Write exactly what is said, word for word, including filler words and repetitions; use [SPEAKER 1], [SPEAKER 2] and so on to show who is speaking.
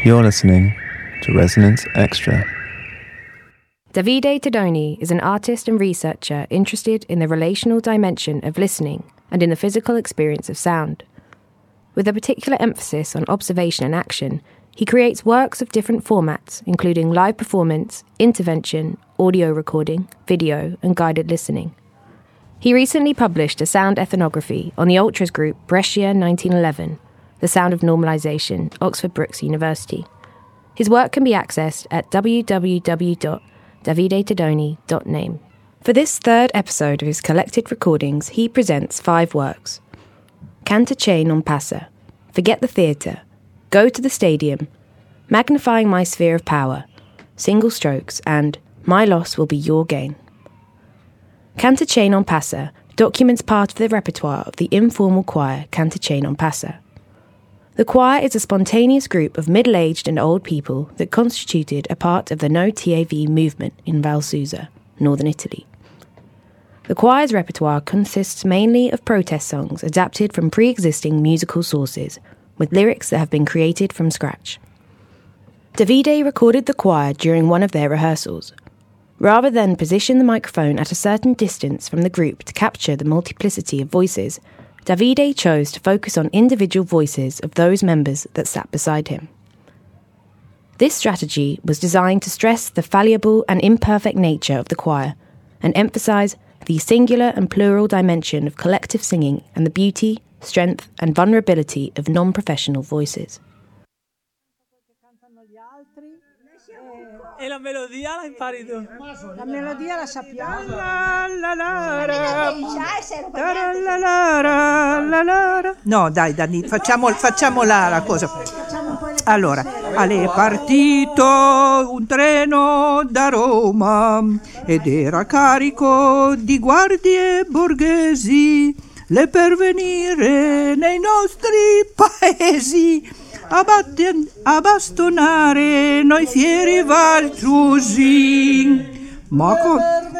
[SPEAKER 1] You're listening to Resonance Extra.
[SPEAKER 2] Davide Tedoni is an artist and researcher interested in the relational dimension of listening and in the physical experience of sound. With a particular emphasis on observation and action, he creates works of different formats, including live performance, intervention, audio recording, video, and guided listening. He recently published a sound ethnography on the Ultras group Brescia nineteen eleven, The Sound of Normalization, Oxford Brookes University. His work can be accessed at w w w dot davide tedoni dot name. For this third episode of his collected recordings, he presents five works. Canta Che Non Passa, Forget the Theatre, Go to the Stadium, Magnifying My Sphere of Power, Single Strokes, and My Loss Will Be Your Gain. Canta Che Non Passa documents part of the repertoire of the informal choir Canta Che Non Passa. The choir is a spontaneous group of middle-aged and old people that constituted a part of the No T A V movement in Val Susa, northern Italy. The choir's repertoire consists mainly of protest songs adapted from pre-existing musical sources, with lyrics that have been created from scratch. Davide recorded the choir during one of their rehearsals. Rather than position the microphone at a certain distance from the group to capture the multiplicity of voices, Davide chose to focus on individual voices of those members that sat beside him. This strategy was designed to stress the fallible and imperfect nature of the choir and emphasize the singular and plural dimension of collective singing and the beauty, strength and vulnerability of non-professional voices.
[SPEAKER 3] E la melodia la impari tu?
[SPEAKER 4] La melodia la sappiamo. No, dai, Dani, facciamo, facciamo la, la cosa. Allora, alle partito un treno da Roma ed era carico di guardie borghesi le pervenire nei nostri paesi. A, batten, a bastonare noi fieri valtrusi, ma con,